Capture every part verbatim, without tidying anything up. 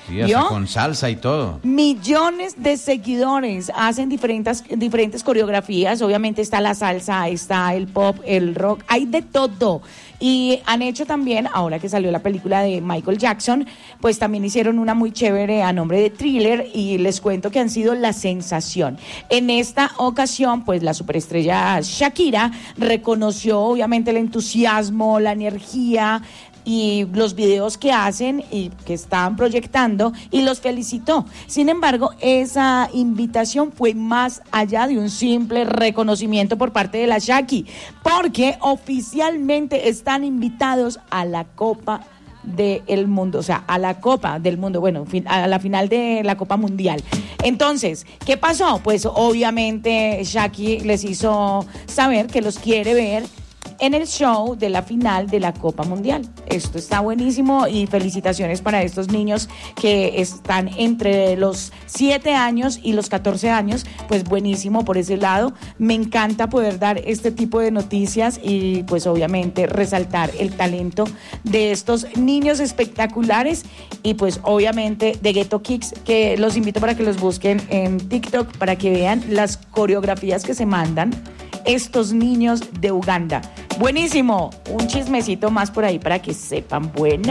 Sí, hasta con salsa y todo. Millones de seguidores, hacen diferentes, diferentes coreografías. Obviamente está la salsa, está el pop, el rock, hay de todo. Y han hecho también, ahora que salió la película de Michael Jackson, pues también hicieron una muy chévere a nombre de Thriller, y les cuento que han sido la sensación. En esta ocasión, pues la superestrella Shakira reconoció obviamente el entusiasmo, la energía y los videos que hacen y que estaban proyectando, y los felicitó. Sin embargo, esa invitación fue más allá de un simple reconocimiento por parte de la Shaki, porque oficialmente están invitados a la Copa del Mundo, o sea, a la Copa del Mundo, bueno, a la final de la Copa Mundial. Entonces, ¿qué pasó? Pues obviamente Shaki les hizo saber que los quiere ver en el show de la final de la Copa Mundial. Esto está buenísimo, y felicitaciones para estos niños que están entre los siete años y los catorce años, pues buenísimo por ese lado. Me encanta poder dar este tipo de noticias y pues obviamente resaltar el talento de estos niños espectaculares, y pues obviamente de Ghetto Kicks, que los invito para que los busquen en TikTok para que vean las coreografías que se mandan estos niños de Uganda. Buenísimo, un chismecito más por ahí para que sepan. Bueno,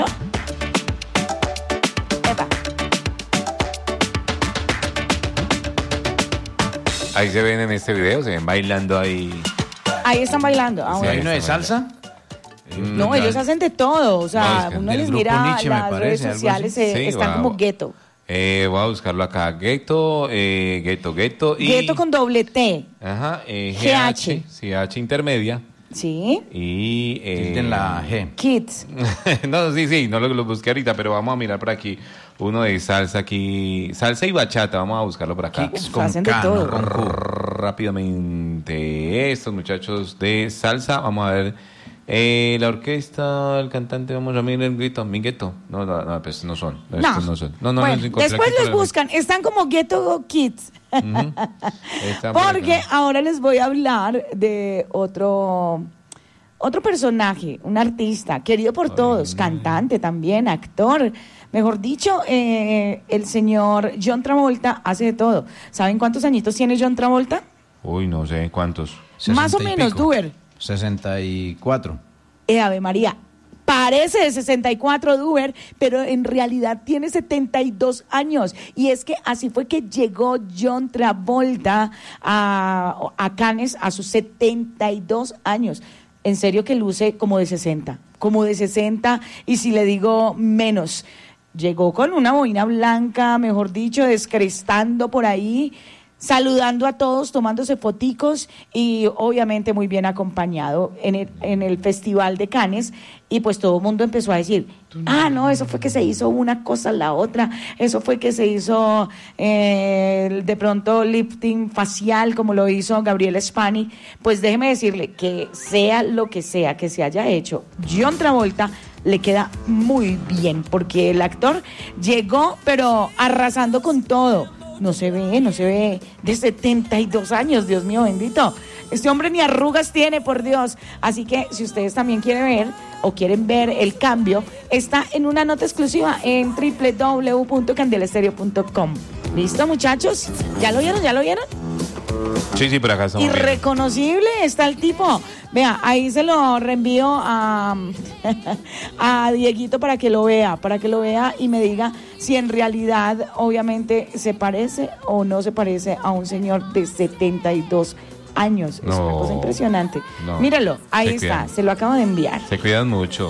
Epa. Ahí se ven en este video, se ven bailando ahí. Ahí están bailando. Ah, ¿Sí, bueno. hay uno de salsa? No, ellos hacen de todo, o sea, No, uno del les grupo mira Nietzsche, me las parece, redes algo sociales, así. eh, Sí, están wow. como Ghetto. Eh, voy a buscarlo acá. Ghetto, eh, Ghetto, Ghetto y... Ghetto con doble T. Ajá, eh, G H. G H, sí, H intermedia. Sí. Y... Eh, En la G. Kids. no, sí, sí, no lo, lo busqué ahorita, pero vamos a mirar por aquí. Uno de salsa aquí. Salsa y bachata, vamos a buscarlo por acá. Kicks Uf, con hacen de K, todo. no con Q. Rápidamente, estos muchachos de salsa, vamos a ver. Eh, la orquesta, el cantante, vamos a mirar el grito, mi gueto. No, no, no, pues no son. No. Estos no son. No, no, Bueno, no los encontré después aquí, los pero- buscan, están como Ghetto Kids. Ujú. Están por Porque acá. ahora les voy a hablar de otro otro personaje, un artista querido por todos, cantante también, actor. Mejor dicho, eh, el señor John Travolta hace de todo. ¿Saben cuántos añitos tiene John Travolta? Uy, no sé cuántos. Más o sesenta y menos, pico. Duber. sesenta y cuatro. Eh, Ave María, parece de sesenta y cuatro Duber, pero en realidad tiene setenta y dos años. Y es que así fue que llegó John Travolta a, a Cannes a sus setenta y dos años. En serio que luce como de sesenta, como de sesenta, y si le digo menos. Llegó con una boina blanca, mejor dicho, descrestando por ahí, saludando a todos, tomándose foticos, y obviamente muy bien acompañado en el, en el Festival de Cannes. Y pues todo el mundo empezó a decir, ah, no, eso fue que se hizo una cosa la otra, eso fue que se hizo eh, de pronto lifting facial como lo hizo Gabriel Spani. Pues déjeme decirle que sea lo que sea que se haya hecho, John Travolta le queda muy bien, porque el actor llegó pero arrasando con todo. No se ve, no se ve de setenta y dos años, Dios mío bendito. Este hombre ni arrugas tiene, por Dios. Así que si ustedes también quieren ver o quieren ver el cambio, está en una nota exclusiva en doble u doble u doble u punto candelastereo punto com. ¿Listo, muchachos? ¿Ya lo vieron? ¿Ya lo vieron? Sí, sí, por acá estamos viendo. Irreconocible está el tipo. Vea, ahí se lo reenvío a, a Dieguito para que lo vea, para que lo vea y me diga si en realidad, obviamente, se parece o no se parece a un señor de setenta y dos años. Es No, una cosa impresionante. no. Míralo, ahí Se está, cuidan. se lo acabo de enviar. Se cuidan mucho.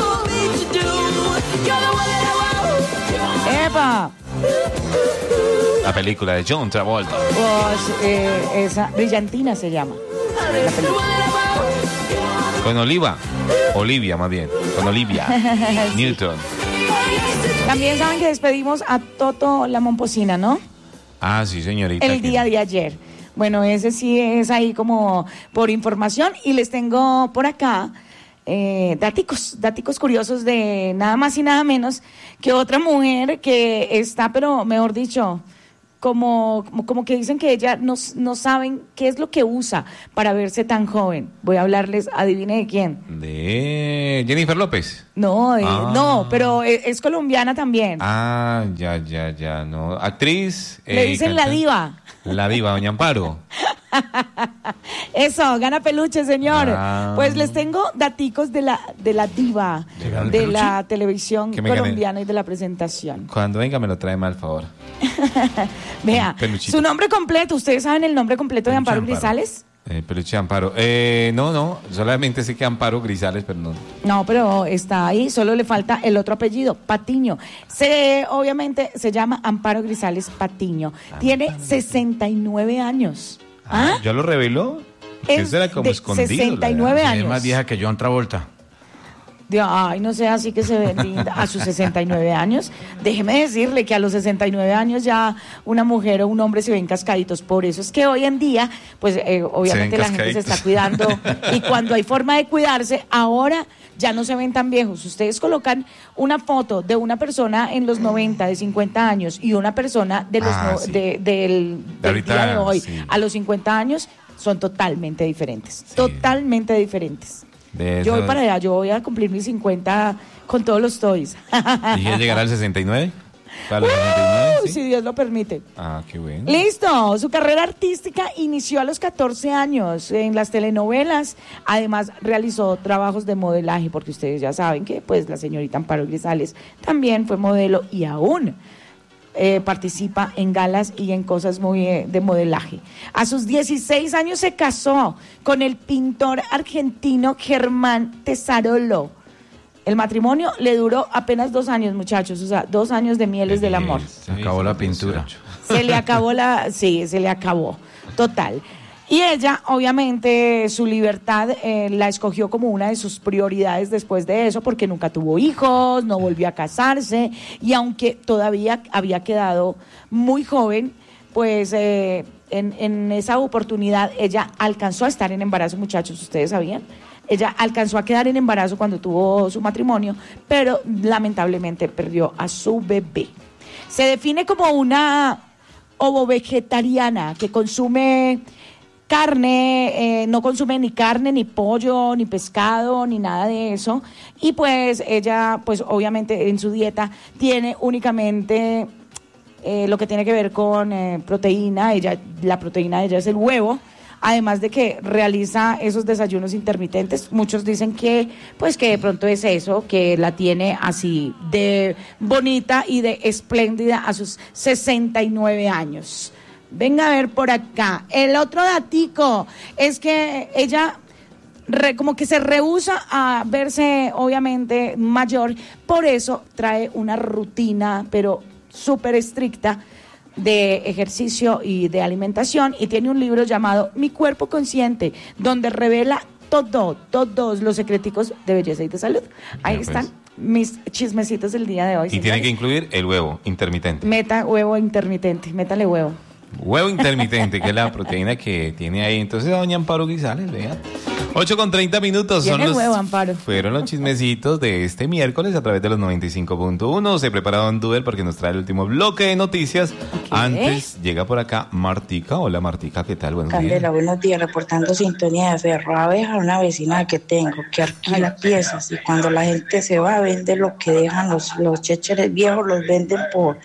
¡Epa! La película de John Travolta. Pues, eh, esa, Brillantina se llama la película. Con Oliva. Olivia, más bien. Con Olivia Newton. También saben que despedimos a Toto la Momposina, ¿no? Ah, sí, señorita. El día de ayer. Bueno, ese sí es ahí como por información, y les tengo por acá eh, daticos, daticos curiosos de nada más y nada menos que otra mujer que está, pero mejor dicho, como, como, como que dicen que ella no, no saben qué es lo que usa para verse tan joven. Voy a hablarles, adivine de quién. De Jennifer López. No, eh, Ah. no, pero es, es colombiana también. Ah, ya, ya, ya, no. Actriz. Le eh, dicen la cantante. diva. La diva, doña Amparo. Eso, gana peluche, señor. Ah. Pues les tengo daticos de la, de la diva, ¿Se gana el de peluche? la televisión Que me gane. colombiana y de la presentación. Cuando venga me lo trae mal, favor. Vea, Peluchito. su nombre completo, ¿ustedes saben el nombre completo de Peluche Amparo Amparo. Grisales? Eh, peluche Amparo. Eh, no, no, solamente sé que Amparo Grisales, pero no. No, pero está ahí, solo le falta el otro apellido, Patiño. Se, obviamente se llama Amparo Grisales Patiño. Tiene sesenta y nueve años. ¿Ah? ¿Ya lo reveló? Es Eso era como de escondido. sesenta y nueve la verdad. años. Es más vieja que John Travolta. De- ay, no sé, así que se ve linda a sus sesenta y nueve años. Déjeme decirle que a los sesenta y nueve años ya una mujer o un hombre se ven cascaditos. Por eso es que hoy en día, pues eh, obviamente Se la ven gente se está cascaditos. cuidando y cuando hay forma de cuidarse, ahora ya no se ven tan viejos. Ustedes colocan una foto de una persona en los noventa de cincuenta años y una persona de los Ah, no- sí. de- del, De del ahorita, día de hoy sí. a los cincuenta años son totalmente diferentes. Sí. Totalmente diferentes. De Yo voy eso- para allá, yo voy a cumplir mis cincuenta con todos los toys. ¿Dije llegar al sesenta y nueve? ¿Para los sesenta y nueve? Uy, ¿sí? si Dios lo permite. Ah, qué bueno. Listo, su carrera artística inició a los catorce años en las telenovelas. Además realizó trabajos de modelaje, porque ustedes ya saben que pues la señorita Amparo Grisales también fue modelo y aún eh, participa en galas y en cosas muy eh, de modelaje. A sus dieciséis años se casó con el pintor argentino Germán Tesarolo. El matrimonio le duró apenas dos años, muchachos, o sea, dos años de mieles del amor. Se acabó la pintura. Se le acabó la, sí, se le acabó, total. Y ella, obviamente, su libertad eh, la escogió como una de sus prioridades después de eso, porque nunca tuvo hijos, no volvió a casarse, y aunque todavía había quedado muy joven, pues eh, en, en esa oportunidad ella alcanzó a estar en embarazo, muchachos, ¿ustedes sabían? Ella alcanzó a quedar en embarazo cuando tuvo su matrimonio, pero lamentablemente perdió a su bebé. Se define como una ovo-vegetariana que consume carne, eh, no consume ni carne, ni pollo, ni pescado, ni nada de eso. Y pues ella, pues obviamente en su dieta tiene únicamente eh, lo que tiene que ver con eh, proteína. Ella, la proteína de ella es el huevo. Además de que realiza esos desayunos intermitentes, muchos dicen que, pues que de pronto es eso, que la tiene así de bonita y de espléndida a sus sesenta y nueve años. Venga a ver por acá. El otro datico es que ella re- como que se rehúsa a verse obviamente mayor, por eso trae una rutina, pero súper estricta, de ejercicio y de alimentación, y tiene un libro llamado Mi Cuerpo Consciente, donde revela todo, todos los secreticos de belleza y de salud. Ahí Ya, pues. están mis chismecitos del día de hoy. Y tiene señores. que incluir el huevo intermitente. Meta huevo intermitente, métale huevo. Huevo intermitente, que es la proteína que tiene ahí. Entonces, doña Amparo Grisales, vea. ocho con treinta minutos. Son Tiene los, huevo, Amparo. Fueron los chismecitos de este miércoles a través de los noventa y cinco punto uno. Se prepara Don Duel porque nos trae el último bloque de noticias. Ok. Antes llega por acá Martica. Hola Martica, ¿qué tal? Buenos Candela, días. buenos días, reportando sintonía de Ferro Abeja, una vecina que tengo que alquila piezas y cuando la gente se va vende lo que dejan los, los chécheres viejos, los venden por,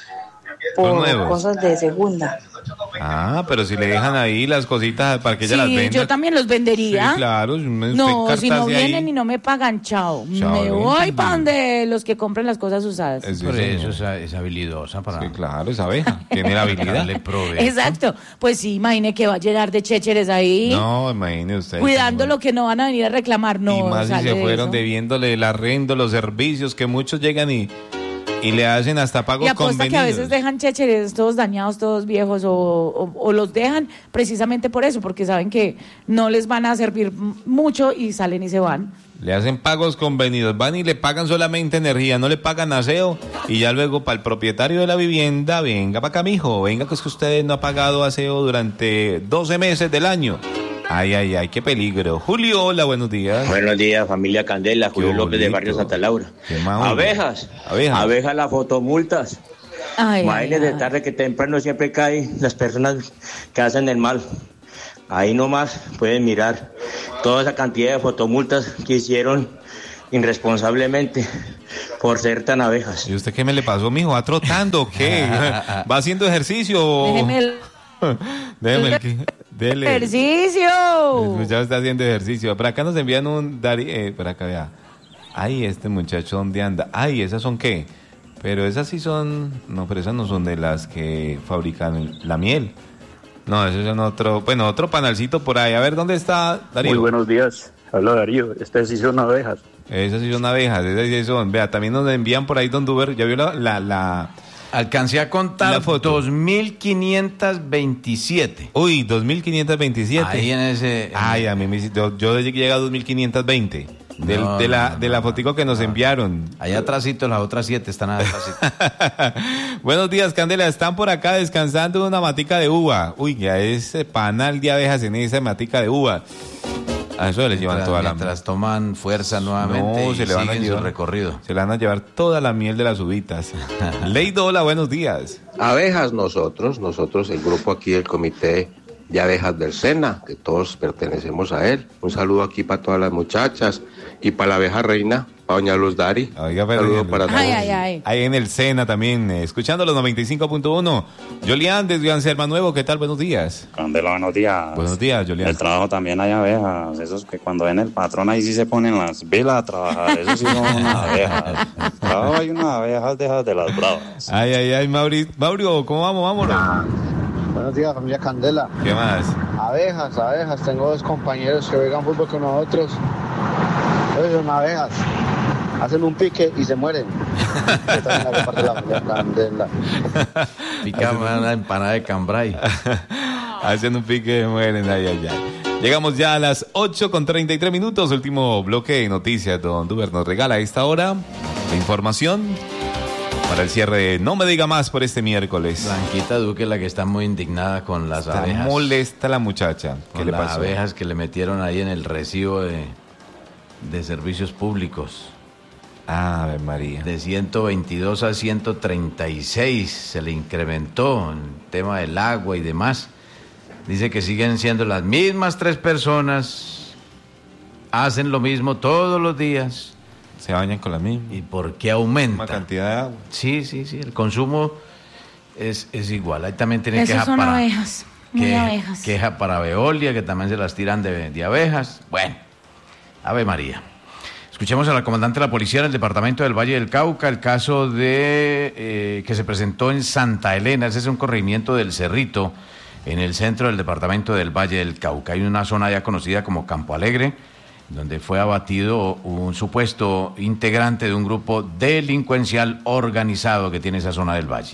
Por por nuevos. cosas de segunda. Ah, pero si le dejan ahí las cositas para que ella las Sí, venda. yo también los vendería. Sí, claro. usted No, si no cartase ahí. vienen y no me pagan, chao. Chao, me ven, voy sí. para donde los que compren las cosas usadas. Es- sí, Por eso señor. es, es habilidosa para Sí, claro, es abeja. Tiene la habilidad. darle provecho. Exacto. Pues sí, imagine que va a llegar de chécheres ahí, No, imagine usted. cuidando señor. lo que no van a venir a reclamar. No, y más si sale se de fueron eso. debiéndole el arrendo, los servicios, que muchos llegan y, y le hacen hasta pagos Y aposta que a veces convenidos. dejan chécheres todos dañados, todos viejos, o, o- o los dejan precisamente por eso, porque saben que no les van a servir m- mucho y salen y se van. Le hacen pagos convenidos, van y le pagan solamente energía, no le pagan aseo, y ya luego para el propietario de la vivienda, venga para acá, mijo, venga que es que usted no ha pagado aseo durante doce meses del año. Ay, ay, ay, qué peligro. Julio, hola, buenos días. Buenos días, familia Candela, Julio Qué López de bonito. Barrio Santa Laura. Qué majo. Abejas, Abejas. abejas las fotomultas. Ay, Imagínese, ay, ay. tarde que temprano siempre caen las personas que hacen el mal. Ahí nomás pueden mirar toda esa cantidad de fotomultas que hicieron irresponsablemente por ser tan abejas. ¿Y usted qué me le pasó, mijo? ¿Va trotando o qué? ¿Va haciendo ejercicio? Déjeme el Déjeme el que- dele. ejercicio. Ya está haciendo ejercicio. Por acá nos envían un Dari, eh, por acá vea. Ay, este muchacho, ¿dónde anda? Ay, ¿esas son qué? Pero esas sí son, no, pero esas no son de las que fabrican la miel. No, esos son otro, bueno, otro panalcito por ahí. A ver, ¿dónde está Darío? Muy buenos días, habla Darío, estas sí son abejas. Esas sí son abejas, esas sí son. Vea, también nos envían por ahí Don Duber. ¿Ya vio la, la, la... Alcancé a contar La foto. dos mil quinientos veintisiete. Uy, dos mil quinientos veintisiete. Ahí en ese... en- Ay, a mí me hizo- yo, yo desde que llega a dos mil quinientos veinte. Del, No, de la, no, de no, la no. fotico que nos No. enviaron. Allá atrásito, las otras siete están atrásito. Buenos días, Candela. Están por acá descansando en una matica de uva. Uy, ya ese panal de abejas en esa matica de uva. A eso les llevan Mientras, toda la mientras toman fuerza nuevamente No, y se le van a siguen su llevar. recorrido. Se le van a llevar toda la miel de las uvitas. Leido, hola, buenos días. Abejas nosotros, nosotros el grupo aquí del comité de abejas del SENA, que todos pertenecemos a él. Un saludo aquí para todas las muchachas y para la abeja reina, para doña Luz Dari. Oiga, Un pero- saludo para todos. Ay, ay, ay. Ahí en el Sena también, eh, escuchando los noventa y cinco punto uno. Yolian desde Anselma Nuevo, ¿qué tal? Buenos días. Candela, buenos días. Buenos días, Yolian. El trabajo también hay abejas, esos que cuando ven el patrón ahí sí se ponen las velas a trabajar, esos sí son unas abejas. El trabajo hay unas abejas de esas de las bravas. Ay, ay, ay, Mauri, Maurio, ¿cómo vamos? Vámonos. Buenos días, familia Candela. ¿Qué más? Abejas, abejas. Tengo dos compañeros que juegan fútbol con nosotros. Ellos son abejas. Hacen un pique y se mueren. Yo también hago parte de la familia Candela. Pica una empanada de cambray. Haciendo un pique de mueren, ay, ay, ay. Llegamos ya a las ocho con treinta y tres minutos, último bloque de noticias. Don Duber nos regala a esta hora la información para el cierre de No Me Diga Más por este miércoles. Blanquita Duque, la que está muy indignada con las Está abejas. molesta la muchacha. ¿Qué Con le las pasó? abejas que le metieron ahí en el recibo de, de servicios públicos. Ave María. De ciento veintidós a ciento treinta y seis se le incrementó el tema del agua y demás. Dice que siguen siendo las mismas tres personas, hacen lo mismo todos los días. Se bañan con la misma. ¿Y por qué Misma aumenta? cantidad de agua. Sí, sí, sí, el consumo es, es igual. Ahí también tienen Esos queja son para... abejas, muy que- abejas. Queja para Veolia, que también se las tiran de, de abejas. Bueno, Ave María. Escuchemos a la comandante de la policía en el departamento del Valle del Cauca, el caso de eh, que se presentó en Santa Elena. Ese es un corregimiento del Cerrito, en el centro del departamento del Valle del Cauca. Hay una zona ya conocida como Campo Alegre, donde fue abatido un supuesto integrante de un grupo delincuencial organizado que tiene esa zona del Valle.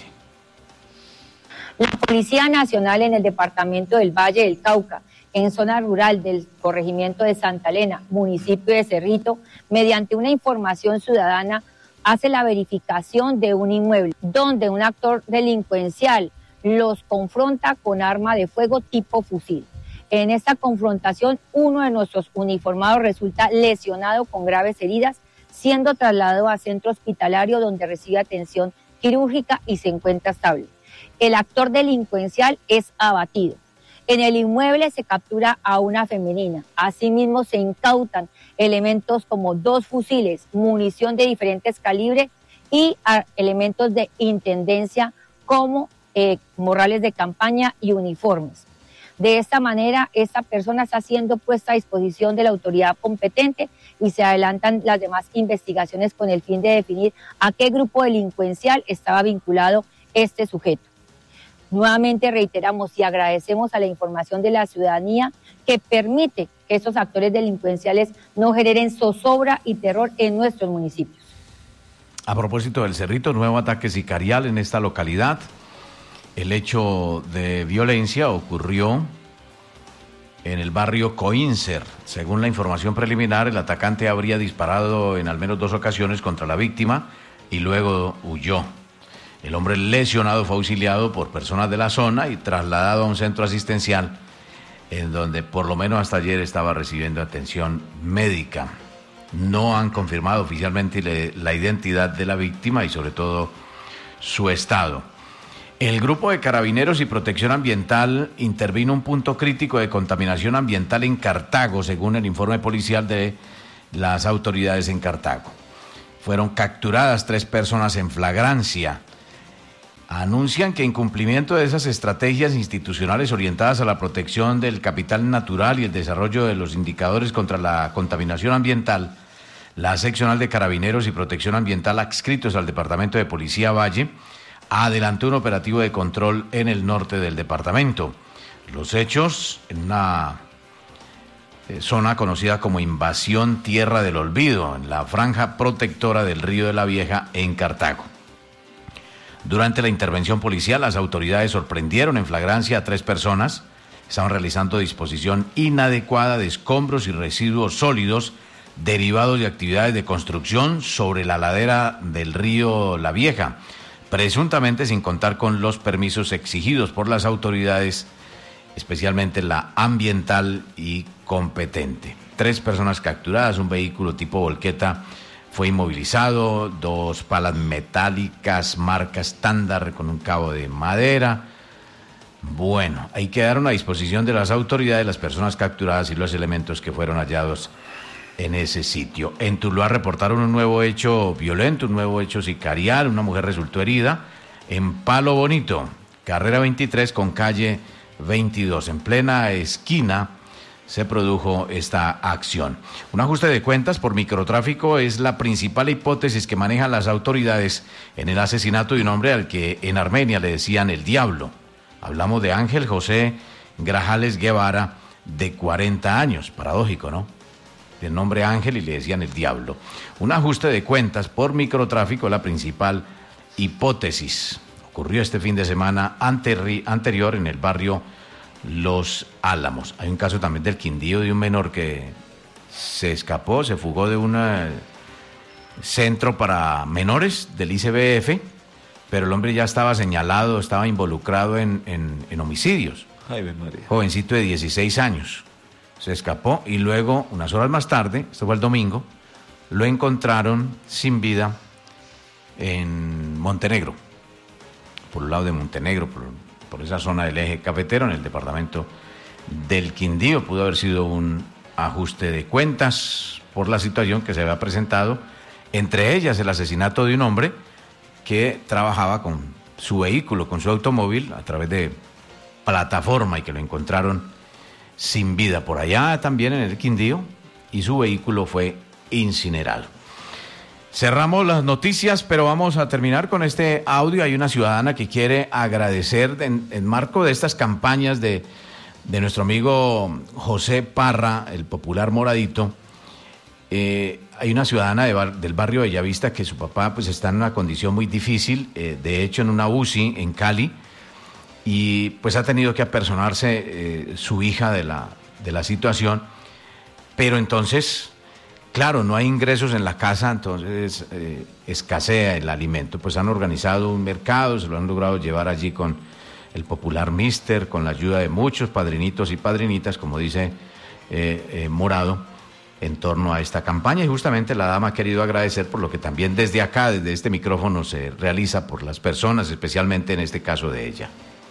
La Policía Nacional en el departamento del Valle del Cauca, en zona rural del corregimiento de Santa Elena, municipio de Cerrito, mediante una información ciudadana, hace la verificación de un inmueble donde un actor delincuencial los confronta con arma de fuego tipo fusil. En esta confrontación, uno de nuestros uniformados resulta lesionado con graves heridas, siendo trasladado a centro hospitalario donde recibe atención quirúrgica y se encuentra estable. El actor delincuencial es abatido. En el inmueble se captura a una femenina. Asimismo, se incautan elementos como dos fusiles, munición de diferentes calibres y a, elementos de intendencia como eh, morrales de campaña y uniformes. De esta manera, esta persona está siendo puesta a disposición de la autoridad competente y se adelantan las demás investigaciones con el fin de definir a qué grupo delincuencial estaba vinculado este sujeto. Nuevamente reiteramos y agradecemos a la información de la ciudadanía que permite que estos actores delincuenciales no generen zozobra y terror en nuestros municipios. A propósito del Cerrito, nuevo ataque sicarial en esta localidad. El hecho de violencia ocurrió en el barrio Coíncer. Según la información preliminar, el atacante habría disparado en al menos dos ocasiones contra la víctima y luego huyó. El hombre lesionado fue auxiliado por personas de la zona y trasladado a un centro asistencial en donde por lo menos hasta ayer estaba recibiendo atención médica. No han confirmado oficialmente le- la identidad de la víctima y sobre todo su estado. El grupo de Carabineros y Protección Ambiental intervino un punto crítico de contaminación ambiental en Cartago, según el informe policial de las autoridades en Cartago. Fueron capturadas tres personas en flagrancia. Anuncian que en cumplimiento de esas estrategias institucionales orientadas a la protección del capital natural y el desarrollo de los indicadores contra la contaminación ambiental, la seccional de Carabineros y Protección Ambiental adscritos al Departamento de Policía Valle adelantó un operativo de control en el norte del departamento. Los hechos en una eh, zona conocida como Invasión Tierra del Olvido, en la franja protectora del Río de la Vieja en Cartago. Durante la intervención policial, las autoridades sorprendieron en flagrancia a tres personas. Estaban realizando disposición inadecuada de escombros y residuos sólidos derivados de actividades de construcción sobre la ladera del río La Vieja, presuntamente sin contar con los permisos exigidos por las autoridades, especialmente la ambiental y competente. Tres personas capturadas, un vehículo tipo volqueta fue inmovilizado, dos palas metálicas marca estándar con un cabo de madera. Bueno, ahí quedaron a disposición de las autoridades las personas capturadas y los elementos que fueron hallados en ese sitio. En Tuluá reportaron un nuevo hecho violento, un nuevo hecho sicarial. Una mujer resultó herida en Palo Bonito, carrera veintitrés con calle veintidós. En plena esquina se produjo esta acción. Un ajuste de cuentas por microtráfico es la principal hipótesis que manejan las autoridades en el asesinato de un hombre al que en Armenia le decían el Diablo. Hablamos de Ángel José Grajales Guevara, de cuarenta años. Paradójico, ¿no? De nombre Ángel y le decían el Diablo. Un ajuste de cuentas por microtráfico es la principal hipótesis. Ocurrió este fin de semana anteri- anterior en el barrio Los Álamos. Hay un caso también del Quindío de un menor que se escapó, se fugó de un eh, centro para menores del I C B F, pero el hombre ya estaba señalado, estaba involucrado en, en, en homicidios. Ay, María. Jovencito de dieciséis años. Se escapó y luego, unas horas más tarde, esto fue el domingo, lo encontraron sin vida en Montenegro, por el lado de Montenegro, por, por esa zona del eje cafetero, en el departamento del Quindío. Pudo haber sido un ajuste de cuentas por la situación que se había presentado, entre ellas el asesinato de un hombre que trabajaba con su vehículo, con su automóvil, a través de plataforma, y que lo encontraron sin vida por allá también en el Quindío, y su vehículo fue incinerado. Cerramos las noticias, pero vamos a terminar con este audio. Hay una ciudadana que quiere agradecer en, en marco de estas campañas de, de nuestro amigo José Parra, el popular Moradito. Eh, hay una ciudadana de bar, del barrio Bellavista que su papá pues está en una condición muy difícil, eh, de hecho en una U C I en Cali, y pues ha tenido que apersonarse eh, su hija de la, de la situación, pero entonces, claro, no hay ingresos en la casa, entonces eh, escasea el alimento. Pues han organizado un mercado, se lo han logrado llevar allí con el popular Mister, con la ayuda de muchos padrinitos y padrinitas, como dice eh, eh, Morado, en torno a esta campaña, y justamente la dama ha querido agradecer por lo que también desde acá, desde este micrófono, se realiza por las personas, especialmente en este caso de ella.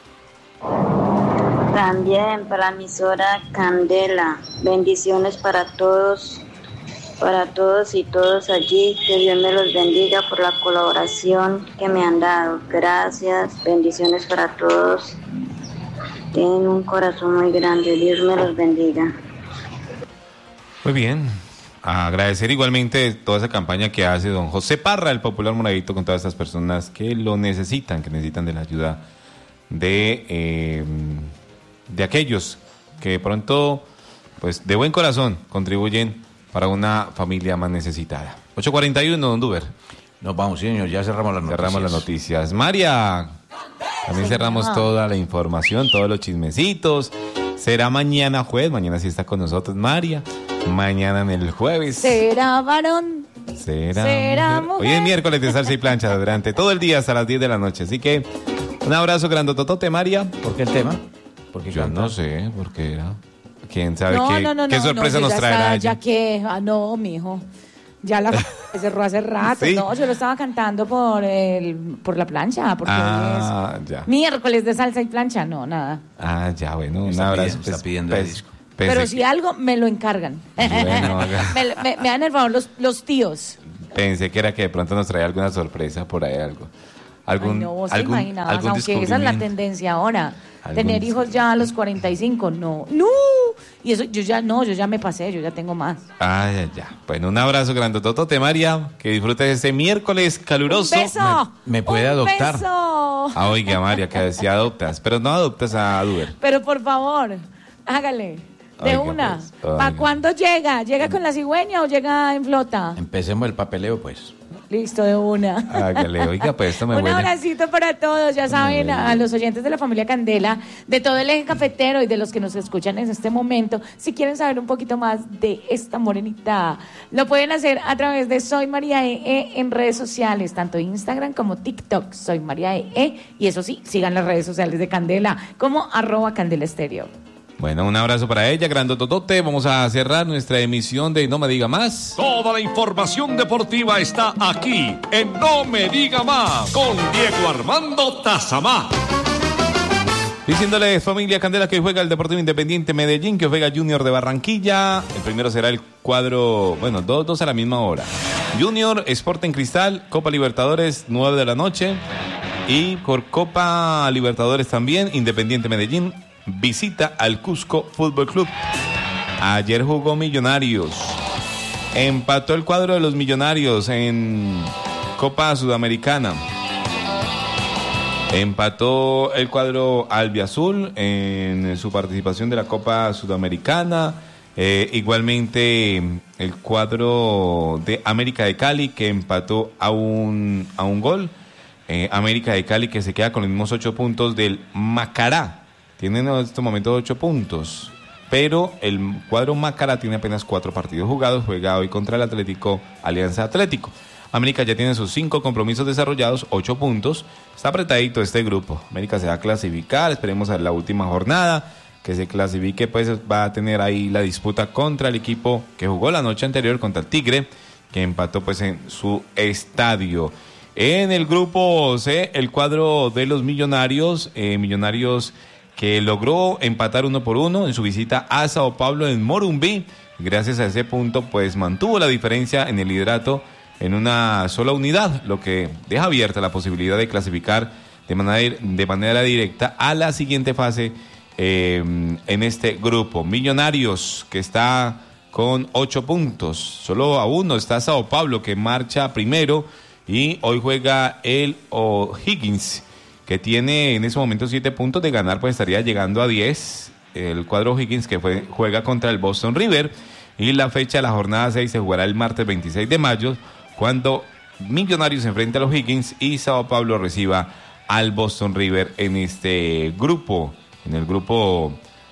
También para la emisora Candela, bendiciones para todos, para todos y todos allí, que Dios me los bendiga por la colaboración que me han dado. Gracias, bendiciones para todos, tienen un corazón muy grande, Dios me los bendiga. Muy bien, agradecer igualmente toda esa campaña que hace don José Parra, el popular Moradito, con todas estas personas que lo necesitan, que necesitan de la ayuda de, eh, de aquellos que de pronto, pues de buen corazón, contribuyen para una familia más necesitada. ocho cuarenta y uno, don Duber. Nos vamos, señor, ya cerramos las noticias. Cerramos las noticias. María, también cerramos toda la información, todos los chismecitos. Será mañana jueves, mañana sí está con nosotros María. Mañana en el jueves. ¿Será varón? Será, ¿Será mujer? Hoy es miércoles de salsa y plancha durante todo el día hasta las diez de la noche. Así que un abrazo grandototote, María. ¿Por qué el tema? Porque yo canta. no sé por qué era. ¿Quién sabe No, qué, no, no, qué no, sorpresa no, nos ya traerá está, ella? ya que, ah, no, mijo, ya la Se cerró hace rato. ¿Sí? No, yo lo estaba cantando por el, por la plancha, porque Ah, es ya. miércoles de salsa y plancha. No, nada. Ah, ya, bueno, un Está abrazo. pidiendo- está pidiendo el disco. pensé Pero que- si algo, me lo encargan. Bueno, haga- me, me, me dan el favor los, los tíos. Pensé que era que de pronto nos traía alguna sorpresa por ahí, algo. Algún, Ay, no, vos te algún, imaginabas, algún aunque esa es la descubrimiento. tendencia ahora. Algún Tener hijos ya a los cuarenta y cinco, no. ¡No! Y eso, yo ya no, yo ya me pasé, yo ya tengo más. Ay, ay, ya. Bueno, un abrazo grandototote, María. Que disfrutes este miércoles caluroso. ¡Un beso! ¿Me, me puede ¡Un adoptar? beso! Ah, oiga, María, que si adoptas. Pero no adoptas a Duber. Pero por favor, hágale. De Oiga, una. pues, ¿Para oiga. cuándo llega? ¿Llega con la cigüeña o llega en flota? Empecemos el papeleo, pues. Listo, de una. Hágale, oiga, pues esto me Un huele. abracito para todos, ya saben, a los oyentes de la familia Candela, de todo el eje cafetero y de los que nos escuchan en este momento. Si quieren saber un poquito más de esta morenita, lo pueden hacer a través de Soy María E E en redes sociales, tanto Instagram como TikTok. Soy María E E. Y eso sí, sigan las redes sociales de Candela como arroba Candela Estéreo. Bueno, un abrazo para ella, grandototote. Vamos a cerrar nuestra emisión de No Me Diga Más. Toda la información deportiva está aquí en No Me Diga Más con Diego Armando Tazamá. Diciéndole, familia Candela, que hoy juega el Deportivo Independiente Medellín, que hoy juega Junior de Barranquilla. El primero será el cuadro, bueno, dos, dos a la misma hora. Junior, Sporting Cristal, Copa Libertadores, nueve de la noche. Y por Copa Libertadores también, Independiente Medellín visita al Cusco Fútbol Club. Ayer jugó Millonarios. Empató el cuadro de los Millonarios en Copa Sudamericana. Empató el cuadro albiazul en su participación de la Copa Sudamericana. Eh, igualmente el cuadro de América de Cali, que empató a un, a un gol. Eh, América de Cali, que se queda con los mismos ocho puntos del Macará. Tienen en este momento ocho puntos. Pero el cuadro Macará tiene apenas cuatro partidos jugados. Juega hoy contra el Atlético Alianza Atlético. América ya tiene sus cinco compromisos desarrollados, ocho puntos. Está apretadito este grupo. América se va a clasificar, esperemos a la última jornada, que se clasifique, pues va a tener ahí la disputa contra el equipo que jugó la noche anterior contra el Tigre, que empató pues en su estadio. En el grupo C, el cuadro de los Millonarios, eh, Millonarios que logró empatar uno por uno en su visita a Sao Paulo en Morumbí. Gracias a ese punto, pues mantuvo la diferencia en el liderato en una sola unidad, lo que deja abierta la posibilidad de clasificar de manera, de manera directa a la siguiente fase eh, en este grupo. Millonarios, que está con ocho puntos, solo a uno está Sao Paulo, que marcha primero, y hoy juega el O'Higgins, que tiene en ese momento siete puntos. De ganar, pues estaría llegando a diez. El cuadro O'Higgins, que fue, juega contra el Boston River, y la fecha de la jornada seis se jugará el martes veintiséis de mayo, cuando Millonarios se enfrenta a los Higgins y Sao Paulo reciba al Boston River en este grupo, en el grupo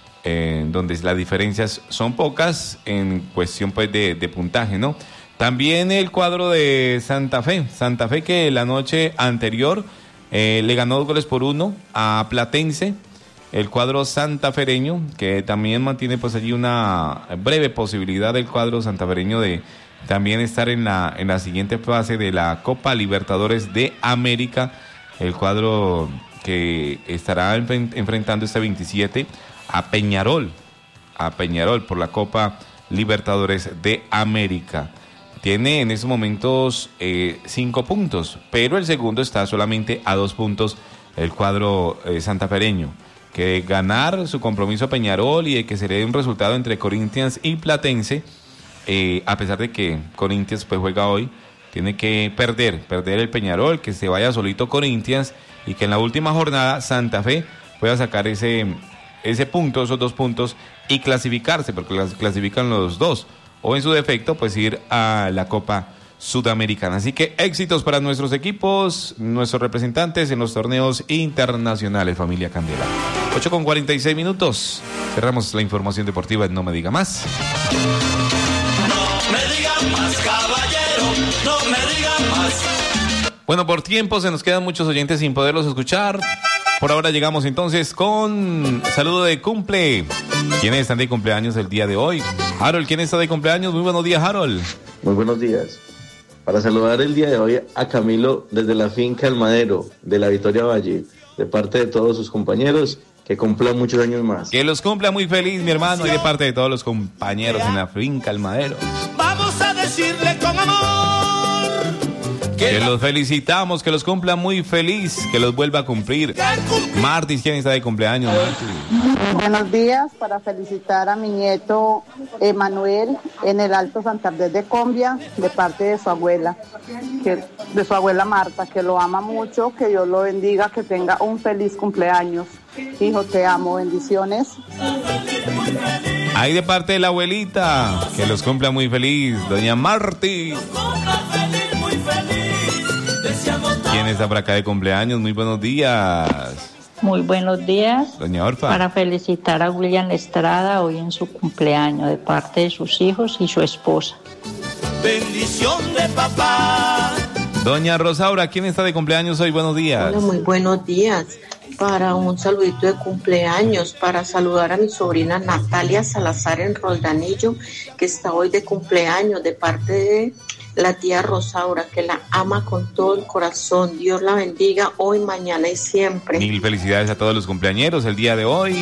eh, donde las diferencias son pocas en cuestión pues de, de puntaje, ¿no? También el cuadro de Santa Fe, Santa Fe que la noche anterior eh, le ganó dos goles por uno a Platense, el cuadro santafereño, que también mantiene pues allí una breve posibilidad del cuadro santafereño de también estar en la, en la siguiente fase de la Copa Libertadores de América, el cuadro que estará enfrentando este veintisiete a Peñarol, a Peñarol por la Copa Libertadores de América. Tiene en estos momentos eh, cinco puntos, pero el segundo está solamente a dos puntos, el cuadro eh, santafereño, que de ganar su compromiso a Peñarol y de que se le dé un resultado entre Corinthians y Platense, Eh, a pesar de que Corinthians pues juega hoy, tiene que perder, perder el Peñarol, que se vaya solito Corinthians y que en la última jornada Santa Fe pueda sacar ese, ese punto, esos dos puntos y clasificarse, porque las clasifican los dos, o en su defecto pues ir a la Copa Sudamericana. Así que éxitos para nuestros equipos, nuestros representantes en los torneos internacionales, familia Candela. ocho con cuarenta y seis minutos, cerramos la información deportiva en No Me Diga Más. Me digan más, caballero, no me digan más. Bueno, por tiempo se nos quedan muchos oyentes sin poderlos escuchar. Por ahora llegamos entonces con saludo de cumple. ¿Quiénes están de cumpleaños el día de hoy? Harold, ¿quién está de cumpleaños? Muy buenos días, Harold. Muy buenos días. para saludar el día de hoy a Camilo desde la finca El Madero de la Victoria Valle, de parte de todos sus compañeros, que cumplan muchos años más. Que los cumpla muy feliz, mi hermano, y de parte de todos los compañeros en la finca El Madero. Vamos a decirle con amor que, que los felicitamos, que los cumpla muy feliz, que los vuelva a cumplir. Martis, ¿quién está de cumpleaños, Martis? Buenos días, para felicitar a mi nieto Emanuel en el Alto Santander de Combia, de parte de su abuela, que, de su abuela Marta, que lo ama mucho, que Dios lo bendiga, que tenga un feliz cumpleaños. Hijo, te amo, bendiciones. Ahí de parte de la abuelita, que los cumpla muy feliz, doña Marti. ¿Quién está por acá de cumpleaños? Muy buenos días. Muy buenos días. Doña Orfa. Para felicitar a William Estrada hoy en su cumpleaños de parte de sus hijos y su esposa. bendición de papá. Doña Rosaura, ¿quién está de cumpleaños hoy? Buenos días. Hola, muy buenos días. Para un saludito de cumpleaños, para saludar a mi sobrina Natalia Salazar en Roldanillo, que está hoy de cumpleaños, de parte de la tía Rosaura, que la ama con todo el corazón. Dios la bendiga hoy, mañana y siempre. Mil felicidades a todos los cumpleañeros el día de hoy.